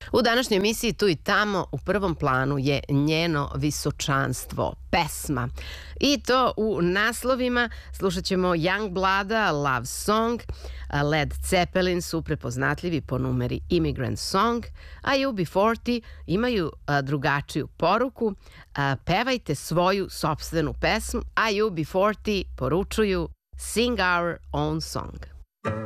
U današnjoj emisiji Tu i tamo u prvom planu je njeno visočanstvo, pesma. I to u naslovima slušat ćemo Youngblood-a, Love Song, Led Zeppelin su prepoznatljivi po numeri Immigrant Song, a UB40 imaju drugačiju poruku, pevajte svoju sopstvenu pesmu, a UB40 poručuju Sing our own song.